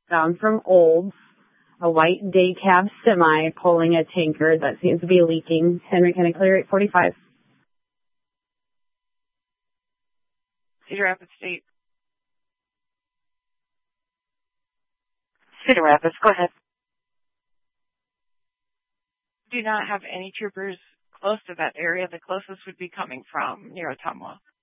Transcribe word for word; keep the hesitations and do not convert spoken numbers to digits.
down from Olds, a white day cab semi pulling a tanker that seems to be leaking. Henry County Clear eight forty-five. Cedar Rapids State. Cedar Rapids, go ahead. Do not have any troopers close to that area. The closest would be coming from near Ottumwa.